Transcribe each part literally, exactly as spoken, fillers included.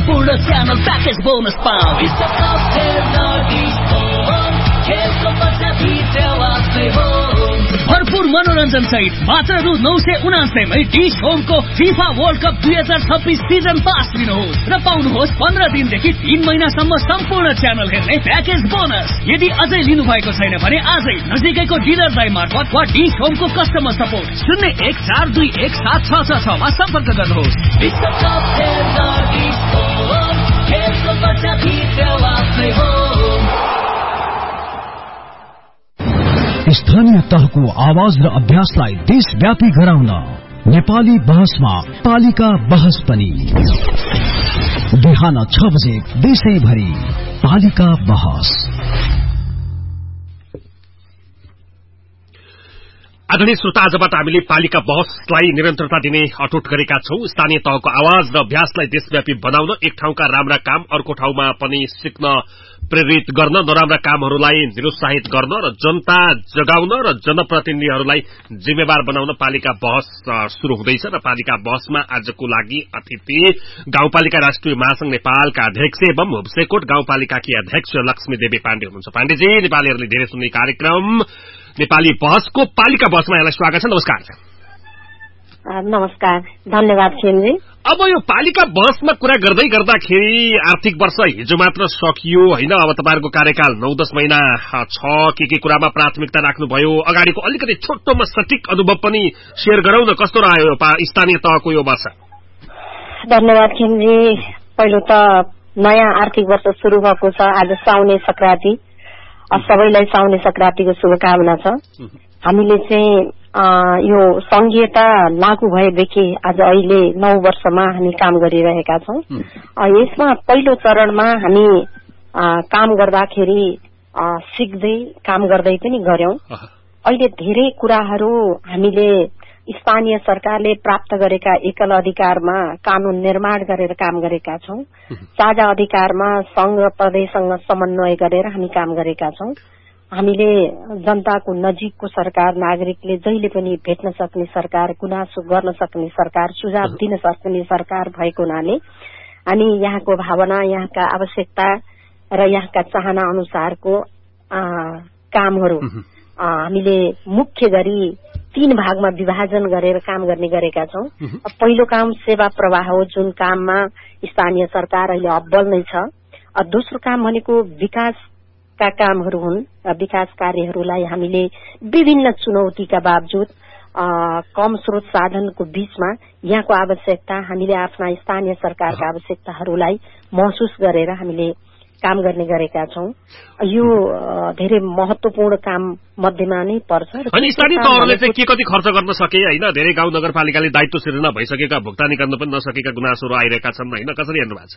सम्पूर्ण channel package bonus पाऊ। भरपूर मनोरञ्जन सहित मात्र रु नौ सय उनासयमै डिश होमको फिफा वर्ल्ड कप दुई हजार छब्बीस सिजन पास लिनुहोस् र पाउनुहोस् पन्ध्र दिनदेखि तीन महिनासम्म सम्पूर्ण च्यानल हेर्ने प्याकेज बोनस। यदि अझै लिनु भएको छैन भने आजै नजिकैको डिलर दाइ मार्फत वा डिश होमको कस्टमर सपोर्ट शून्य एक चार दुई एक सात छ छ छमा सम्पर्क गर्नुहोस्। स्थानीय तहको आवाज र अभ्यासलाई देशव्यापी गराउन नेपाली बहसमा पालिका बहस पनि बिहान छ बजे देशैभरि पालिका बहस। आदरणीय श्रोता, आजबाट हामीले पालिका बहसलाई निरन्तरता दिने अटुट गरेका छौं। स्थानीय तहको आवाज र अभ्यासलाई देशव्यापी बनाउन, एक ठाउँका राम्रा काम अर्को ठाउँमा पनि सिक्न प्रेरित गर्न, नराम्रा कामहरूलाई निरुत्साहित गर्न र जनता जगाउन र जनप्रतिनिधिहरूलाई जिम्मेवार बनाउन पालिका बहस शुरू हुँदैछ। र पालिका बहसमा आजको लागि अतिथि गाउँपालिका राष्ट्रिय महासंघ नेपालका अध्यक्ष एवं हुब्सेकोट गाउँपालिकाकी अध्यक्ष लक्ष्मी देवी पाण्डे हुनुहुन्छ। पाण्डेजी, नेपालीहरूले धेरै सुन्ने कार्यक्रम नेपाली बहसको पालिका बहसमा यहाँलाई स्वागत छ। नमस्कार। नमस्कार, धन्यवाद खेमजी। अब यो पालिका बहसमा कुरा गर्दै गर्दाखेरि आर्थिक वर्ष हिजो मात्र सकियो होइन, अब तपाईहरुको कार्यकाल नौ दस महिना छ, के के कुरामा प्राथमिकता राख्नुभयो, अगाडिको अलिकति छोटोमा सटीक अनुभव पनि शेयर गरौँ न। कस्तो रह्यो स्थानीय तहको यो वर्ष? धन्यवाद खेमजी। पहिलो त नयाँ आर्थिक वर्ष शुरू भएको छ। आज साउने संक्रान्ति, सबैलाई साउने संक्रान्तिको शुभकामना छ। हामीले चाहिँ यो संघीयता लागू भएदेखि आज अहिले नौ वर्षमा हामी काम गरिरहेका छौं। यसमा पहिलो चरणमा हामी काम गर्दाखेरि सिक्दै काम गर्दै पनि गर्यौं। अहिले धेरै कुराहरू हामीले स्थानीय सरकारले प्राप्त गरेका एकल अधिकारमा कानून निर्माण गरेर काम गरेका छौं। साझा अधिकारमा संघ र प्रदेशसँग समन्वय गरेर हामी काम गरेका छौं। हामीले जनताको नजिकको सरकार, नागरिकले जहिले पनि भेट्न सक्ने सरकार, गुनासो गर्न सक्ने सरकार, सुझाव दिन सक्ने सरकार भएको हुनाले अनि यहाँको भावना, यहाँका आवश्यकता र यहाँका चाहना अनुसारको कामहरू हामीले मुख्य गरी तीन भागमा विभाजन गरेर काम गर्ने गरेका छौं। पहिलो काम सेवा प्रवाह हो, जुन काममा स्थानीय सरकार अहिले अब्बल नै छ। दोस्रो काम भनेको विकास का कामहरू हुन्। विकास कार्यहरूलाई हामीले विभिन्न चुनौतीका बावजुद कम स्रोत साधनको बीचमा यहाँको आवश्यकता, हामीले आफ्ना स्थानीय सरकारका आवश्यकताहरूलाई महसुस गरेर हामीले काम गर्ने गरेका छौं। यो धेरै महत्वपूर्ण काम मध्येमा नै पर्छ। अनि स्थानीय तहहरूले चाहिँ के कति खर्च गर्न सके होइन? धेरै गाउँ नगरपालिकाले दायित्व सिर्जना भइसकेका, भुक्तानी गर्न पनि नसकेका गुनासोहरू आइरहेका छन् होइन, कसरी हेर्नु भएको छ?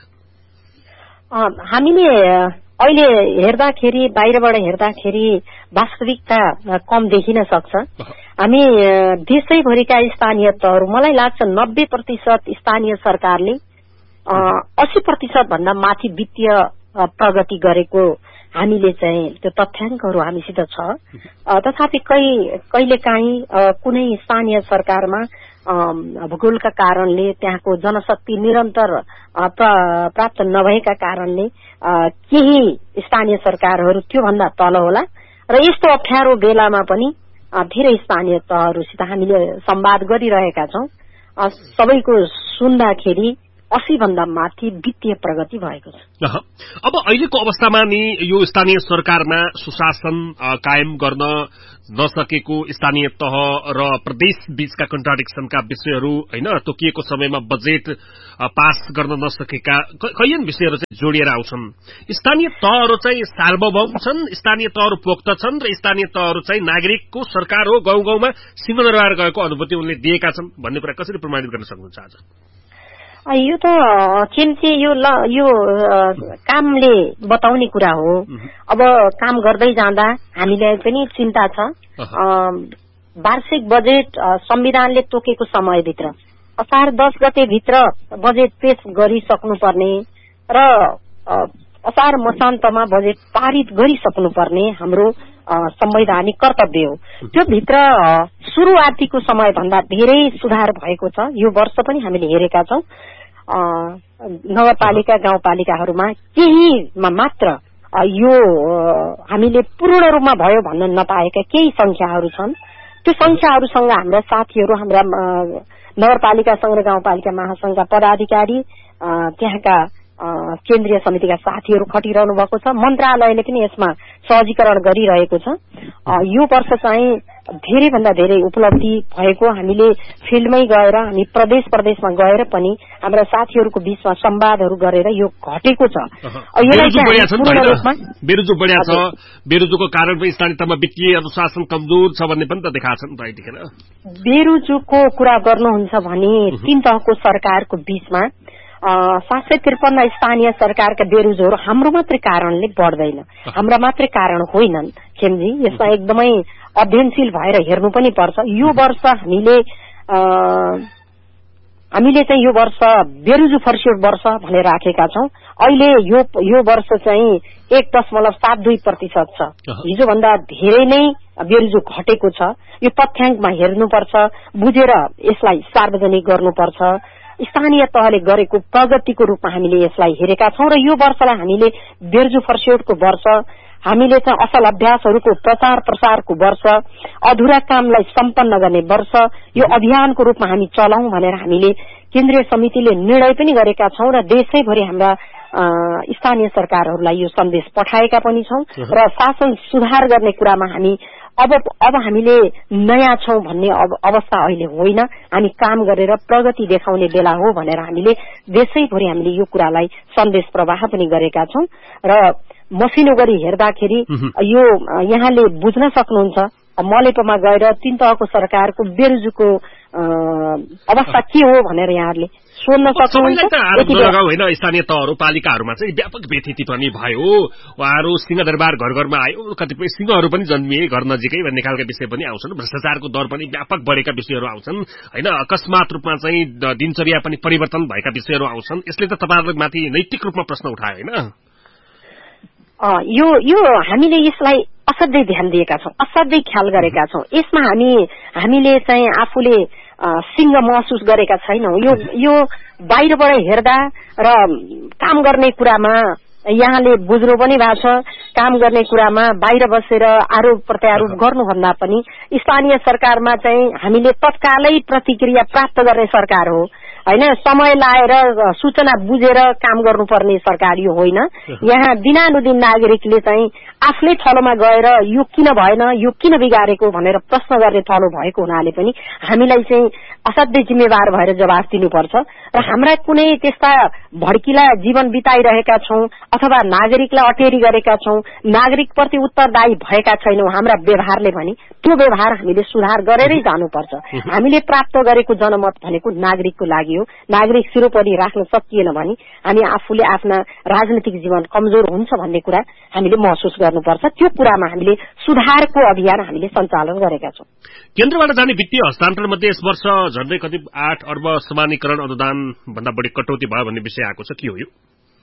हामीले अहिले हेर्दाखेरि, बाहिरबाट हेर्दाखेरि वास्तविकता कम देखिन सक्छ। हामी देशैभरिका स्थानीय तहहरू, मलाई लाग्छ नब्बे प्रतिशत स्थानीय सरकारले अस्सी प्रतिशत भन्दा माथि वित्तीय प्रगति गरेको हामीले चाहिँ त्यो तथ्याङ्कहरू हामीसित छ। तथापि कहिलेकाहीँ कुनै स्थानीय सरकारमा भूगोलका कारणले, त्यहाँको जनशक्ति निरन्तर प्राप्त नभएका कारणले केही स्थानीय सरकारहरू त्योभन्दा तल होला। र यस्तो अप्ठ्यारो बेलामा पनि धेरै स्थानीय तहहरूसित हामीले संवाद गरिरहेका छौं। सबैको सुन्दाखेरि अस्सी भन्दा माथि वित्तीय प्रगति भएको छ। अब अहिलेको अवस्थामा नि यो स्थानीय सरकारमा सुशासन कायम गर्न नसकेको स्थानीय तह र प्रदेश बीचका कन्ट्राडिक्सनका विषयहरू होइन, तोकिएको समयमा बजेट पास गर्न नसकेका कैयन विषयहरू चाहिँ जोडिएर आउँछन्। स्थानीय तहहरू चाहिँ सार्वभौम छन्, स्थानीय तहहरू पोख्त छन् र स्थानीय तहहरू चाहिँ नागरिकको सरकार हो, गाउँ गाउँमा सिंहदरबार गएको अनुभूति उनले दिएका छन् भन्ने कुरा कसरी प्रमाणित गर्न सक्नुहुन्छ आज? यो त केमची यो यो कामले बताउने कुरा हो। अब काम गर्दै जाँदा हामीलाई पनि चिन्ता छ। वार्षिक बजेट संविधानले तोकेको समयभित्र असार दस गते भित्र बजेट पेश गरिसक्नुपर्ने र असार मसान्तमा बजेट पारित गरिसक्नुपर्ने हाम्रो संवैधानिक कर्तव्य हो। त्यो भित्र सुरुवातीको समयभन्दा धेरै सुधार भएको छ। यो वर्ष पनि हामीले हेरेका छौं। नगरपालिका गाउँपालिकाहरूमा केहीमा मात्र यो हामीले पूर्ण रूपमा भयो भन्न नपाएका केही संख्याहरू छन्। त्यो संख्याहरूसँग हाम्रा साथीहरू, हाम्रा नगरपालिकासँग र गाउँपालिका महासंघका पदाधिकारी, त्यहाँका केन्द्रीय समितिका साथीहरू खटिरहनु भएको छ। मन्त्रालयले पनि यसमा सहजीकरण गरिरहेको छ। यो वर्ष चाहिँ धेरै भन्दा धेरै उपलब्धि भएको, हामीले फिल्डमै गएर, हामी प्रदेश प्रदेशमा गएर पनि हाम्रा साथीहरूको बीचमा संवादहरू गरेर यो घटेको छ। बेरोजु बढ्या छ, बेरोजुको कारण पनि स्थानीय तहमा वित्तीय अनुशासन कमजोर छ भन्ने पनि त देखाएको छ नि त यतिखेर। बेरोजुको कुरा गर्नुहुन्छ भने तीन तहको सरकारको बीचमा सात सय त्रिपन्न स्थानीय सरकारका बेरोजगार हाम्रो मात्रै कारणले बढ्दैन, हाम्रा मात्रै कारण होइनन् खेमजी। यसमा एकदमै अध्ययनशील भएर हेर्नु पनि पर्छ। यो वर्ष हामीले हामीले चाहिँ यो वर्ष बेरोजु फर्सियोट वर्ष भनेर राखेका छौं। अहिले यो यो वर्ष चाहिँ एक दशमलव सात दुई प्रतिशत छ। हिजोभन्दा धेरै नै बेरोजु घटेको छ। यो तथ्याङ्कमा हेर्नुपर्छ, बुझेर यसलाई सार्वजनिक गर्नुपर्छ। स्थानीय तहले गरेको प्रगतिको रूपमा हामीले यसलाई हेरेका छौं र यो वर्षलाई हामीले बेरोजु फर्सियोटको वर्ष, हामीले चाहिँ असल अभ्यासहरूको प्रचार प्रसारको वर्ष, अधुरा कामलाई सम्पन्न गर्ने वर्ष यो अभियानको रूपमा हामी चलाउँ भनेर हामीले केन्द्रीय समितिले निर्णय पनि गरेका छौं र देशैभरि हाम्रा स्थानीय सरकारहरूलाई यो सन्देश पठाएका पनि छौं र शासन सुधार गर्ने कुरामा हामी अब अब हामीले नयाँ छौं भन्ने अवस्था अहिले होइन। हामी काम गरेर प्रगति देखाउने बेला हो भनेर हामीले देशैभरि हामीले यो कुरालाई सन्देश प्रवाह पनि गरेका छौं र मसिनो गरी हेर्दाखेरि यो यहाँले बुझ्न सक्नुहुन्छ। मलेपमा गएर तीन तहको सरकारको बेरोजुको अवस्था के हो भनेर यहाँहरूले सोध्न सक्नुहुन्छ। होइन, स्थानीय तहहरू पालिकाहरूमा चाहिँ व्यापक व्यथिति पनि भयो। उहाँहरू सिंहदरबार घर घरमा आयो, कतिपय सिंहहरू पनि जन्मिए घर नजिकै भन्ने खालका विषय पनि आउँछन्। भ्रष्टाचारको दर पनि व्यापक बढेका विषयहरू आउँछन् होइन। अकस्मात रूपमा चाहिँ दिनचर्या पनि परिवर्तन भएका विषयहरू आउँछन्। यसले त तपाईहरुमाथि नैतिक रूपमा प्रश्न उठायो होइन। यो यो हामीले यसलाई असाध्यै ध्यान दिएका छौं, असाध्यै ख्याल गरेका छौं। यसमा हामी हामीले चाहिँ आफूले सिंह महसुस गरेका छैनौं। यो यो बाहिरबाट हेर्दा र काम गर्ने कुरामा यहाँले बुझ्नु पनि भएको छ। काम गर्ने कुरामा बाहिर बसेर आरोप प्रत्यारोप गर्नुभन्दा पनि स्थानीय सरकारमा चाहिँ हामीले तत्कालै प्रतिक्रिया प्राप्त गर्ने सरकार हो होइन। समय लाएर सूचना बुझेर काम गर्नुपर्ने सरकार यो होइन। यहाँ दिनानुदिन नागरिकले चाहिँ आफ्नै थलोमा गएर यो किन भएन, यो किन बिगारेको भनेर प्रश्न गर्ने थलो भएको हुनाले पनि हामीलाई चाहिँ असाध्यै जिम्मेवार भएर जवाफ दिनुपर्छ र हाम्रा कुनै त्यस्ता भड्किला जीवन बिताइरहेका छौं अथवा नागरिकलाई अटेरी गरेका छौं, नागरिकप्रति उत्तरदायी भएका छैनौं हाम्रा व्यवहारले भने त्यो व्यवहार हामीले सुधार गरेरै जानुपर्छ। हामीले प्राप्त गरेको जनमत भनेको नागरिकको लागि हो। नागरिक सिरोपरि राख्न सकिएन भने हामी आफूले आफ्ना राजनीतिक जीवन कमजोर हुन्छ भन्ने कुरा हामीले महसुस गर्नुपर्छ। त्यो कुरामा हामीले सुधारको अभियान हामीले सञ्चालन गरेका छौं। केन्द्रबाट जाने वित्तीय हस्तान्तरण मध्ये यस वर्ष झन्डै कति आठ अर्ब समानीकरण अनुदान भन्दा बढी कटौती भयो भन्ने विषय आएको छ, के हो यो?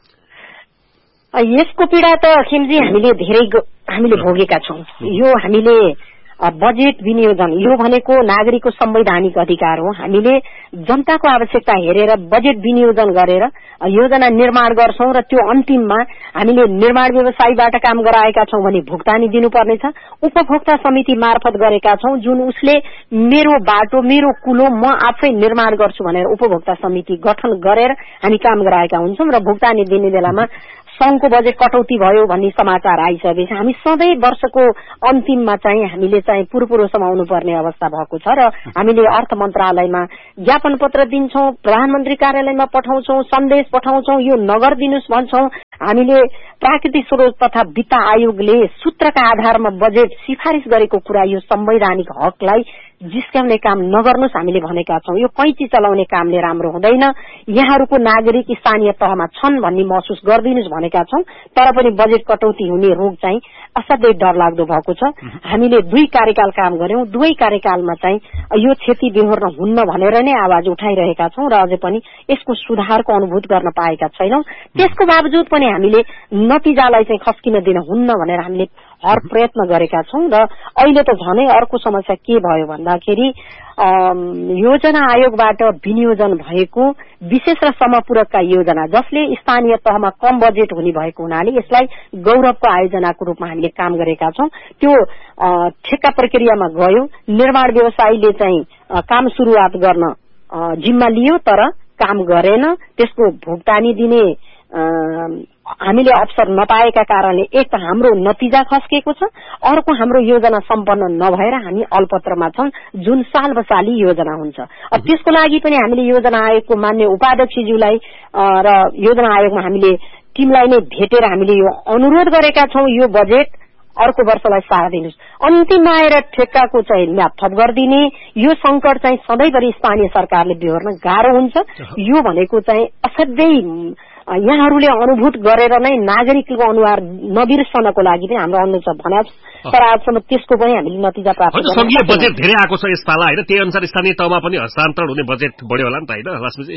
यसको पीडा त खेमजी हामीले धेरै हामीले भोगेका छौं। यो हामीले बजेट विनियोजन, यो भनेको नागरिकको संवैधानिक अधिकार हो। हामीले जनताको आवश्यकता हेरेर बजेट विनियोजन गरेर योजना निर्माण गर्छौं र त्यो अन्तिममा हामीले निर्माण व्यवसायीबाट काम गराएका छौं भने भुक्तानी दिनुपर्नेछ। उपभोक्ता समिति मार्फत गरेका छौं जुन उसले मेरो बाटो मेरो कुलो म आफै निर्माण गर्छु भनेर उपभोक्ता समिति गठन गरेर हामी काम गराएका हुन्छौं र भुक्तानी दिने बेलामा संघको बजेट कटौती भयो भन्ने समाचार आइसकेपछि हामी सधैँ वर्षको अन्तिममा चाहिँ हामीले चाहिँ पुरपुरो समाउनु पर्ने अवस्था भएको छ र हामीले अर्थ मन्त्रालयमा ज्ञापन पत्र दिन्छौं, प्रधानमन्त्री कार्यालयमा पठाउँछौं, सन्देश पठाउँछौं, यो नगर्दिनुस् भन्छौं। हामीले प्राकृतिक स्रोत तथा वित्त आयोगले सूत्रका आधारमा बजेट सिफारिश गरेको कुरा यो संवैधानिक हकलाई जिस्क्याउने काम नगर्नुस् हामीले भनेका छौं। यो कैची चलाउने कामले राम्रो हुँदैन। यहाँहरूको नागरिक स्थानीय तहमा छन् भन्ने महसुस गर्दिनुस् भनेका छौं। तर पनि बजेट कटौती हुने रोग चाहिँ असाध्यै डरलाग्दो भएको छ। हामीले दुई कार्यकाल काम गर्यौं, दुवै कार्यकालमा चाहिँ यो क्षति बेहोर्न हुन्न भनेर नै आवाज उठाइरहेका छौं र अझै पनि यसको सुधारको अनुभूत गर्न पाएका छैनौं। त्यसको बावजुद पनि हामीले नतिजालाई चाहिँ खस्किन दिन हुन्न भनेर हामीले हर प्रयत्न गरेका छौं र अहिले त झनै अर्को समस्या के भयो भन्दाखेरि योजना आयोगबाट विनियोजन भएको विशेष र समपूरकका योजना जसले स्थानीय तहमा कम बजेट हुने भएको हुनाले यसलाई गौरवको आयोजनाको रूपमा हामीले काम गरेका छौं। त्यो ठेक्का प्रक्रियामा गयो, निर्माण व्यवसायीले चाहिँ काम सुरुवात गर्न जिम्मा लियो तर काम गरेन, त्यसको भुक्तानी दिने हामीले अवसर नपाएका कारणले एक त हाम्रो नतिजा खस्केको छ, अर्को हाम्रो योजना सम्पन्न नभएर हामी अल्पत्रमा छौं जुन साल बसाली योजना हुन्छ। अब त्यसको लागि पनि हामीले योजना आयोगको मान्य उपाध्यक्षज्यूलाई र योजना आयोगमा हामीले टिमलाई नै भेटेर हामीले यो अनुरोध गरेका छौं यो बजेट अर्को वर्षलाई साथ दिनुहोस्। अन्तिममा आएर ठेक्काको चाहिँ म्याद थप गरिदिने यो संकट चाहिँ सधैँभरि स्थानीय सरकारले बिहोर्न गाह्रो हुन्छ। यो भनेको चाहिँ असाध्यै यहाँहरूले अनुभूत गरेर नै नागरिकको अनुहार नबिर्सनको लागि पनि हाम्रो अनुरोध छ भने तर आजसम्म त्यसको पनि हामीले नतिजा प्राप्त गर्न संघीय बजेट धेरै आएको छ यसपाला हैन, त्यही अनुसार स्थानीय तहमा पनि हस्तान्तरण हुने बजेट बढ्यो होला नि त हैन लक्ष्मीजी?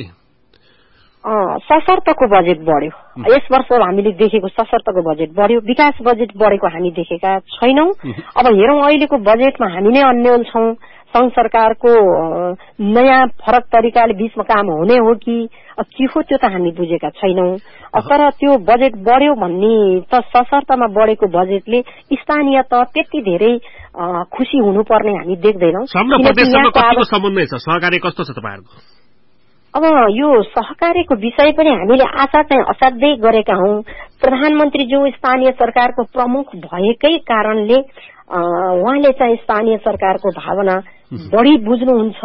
सशर्तको बजेट बढ्यो। यस वर्ष हामीले देखेको सशर्तको बजेट बढ्यो, विकास बजेट बढेको हामी देखेका छैनौं। अब हेरौं अहिलेको बजेटमा हामी नै अन्यल छौं, संघ सरकारको नयाँ फरक तरिकाले बीचमा काम हुने हो कि के हो त्यो त हामी बुझेका छैनौं। तर त्यो बजेट बढ्यो भन्ने त सशर्तमा बढेको बजेटले स्थानीय त त्यति धेरै खुशी हुनुपर्ने हामी देख्दैनौं। समन्वय छ सहकारी कस्तो छ तपाईहरुको? अब यो सहकार्यको विषय पनि हामीले आशा चाहिँ असाध्यै गरेका हौं। प्रधानमन्त्री जो स्थानीय सरकारको प्रमुख भएकै कारणले उहाँले चाहिँ स्थानीय सरकारको भावना बढी बुझ्नुहुन्छ।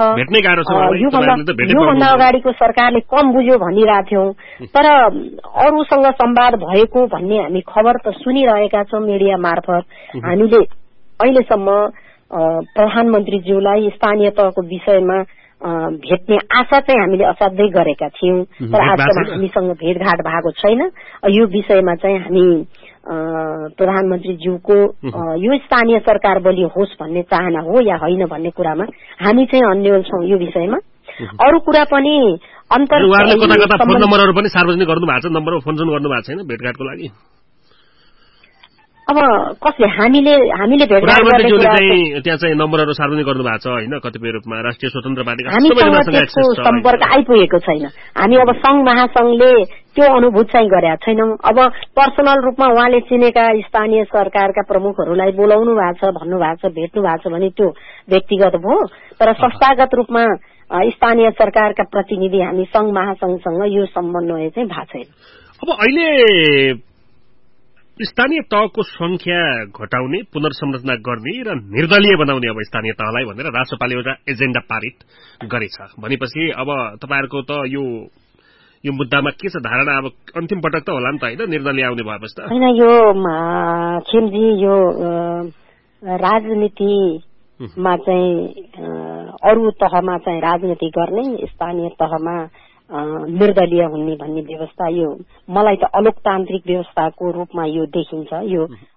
योभन्दा अगाडिको सरकारले कम बुझ्यो भनिरहेको थियौं, तर अरूसँग संवाद भएको भन्ने हामी खबर त सुनिरहेका छौं मिडिया मार्फत। हामीले अहिलेसम्म प्रधानमन्त्रीज्यूलाई स्थानीय तहको विषयमा भेट्ने आशा चाहिँ हामीले असाध्यै गरेका थियौं, तर आजसम्म हामीसँग भेटघाट भएको छैन। यो विषयमा चाहिँ हामी प्रधानमन्त्रीज्यूको यो स्थानीय सरकार बलियो होस् भन्ने चाहना हो या होइन भन्ने कुरामा हामी चाहिँ अन्यल छौं। यो विषयमा अरू कुरा पनि अन्तर फोन नम्बरहरू पनि सार्वजनिक गर्नु भएको छ, नम्बरमा फोन गर्नु भएको छैन भेटघाटको लागि? अब कसले हामीले हामीले भेटघाट गर्ने त्यहाँ चाहिँ नम्बरहरू सार्वजनिक गर्नु भएको छ हैन? कतिपय रूपमा राष्ट्रिय स्वतन्त्र पार्टीका त्यसको सम्पर्क आइपुगेको छैन। हामी अब संघ महासंघले त्यो अनुभूत चाहिँ गरेका छैनौं। अब पर्सनल रूपमा उहाँले चिनेका स्थानीय सरकारका प्रमुखहरूलाई बोलाउनु भएको छ, भन्नु भएको छ, भेट्नु भएको छ भने त्यो व्यक्तिगत भयो, तर संस्थागत रूपमा स्थानीय सरकारका प्रतिनिधि हामी संघ महासंघसँग यो समन्वय चाहिँ भएको छैन। अब अहिले स्थानीय तहको संख्या घटाउने, पुनर्संरचना गर्ने र निर्दलीय बनाउने अब स्थानीय तहलाई भनेर राष्ट्रपालले एउटा एजेन्डा पारित गरेछ भनेपछि अब तपाईहरुको त यो यो मुद्दामा के छ धारणा? अब अन्तिम पटक त होला नि त हैन निर्दलीय आउने भएपछि त? हैन, यो खेमजी यो राजनीतिमा चाहिँ अरू तहमा चाहिँ राजनीति गर्ने, स्थानीय तहमा निर्दलीय हुने भन्ने व्यवस्था यो मलाई त अलोकतान्त्रिक व्यवस्थाको रूपमा यो देखिन्छ। यो